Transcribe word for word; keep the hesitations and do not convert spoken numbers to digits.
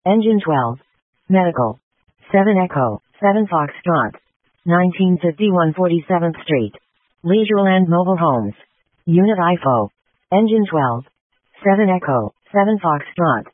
Engine twelve. Medical. seven Echo, seven Foxtrot. nineteen fifty-one forty-seventh Street. Leisureland Mobile Homes. Unit I F O. Engine twelve. seven Echo, seven Foxtrot.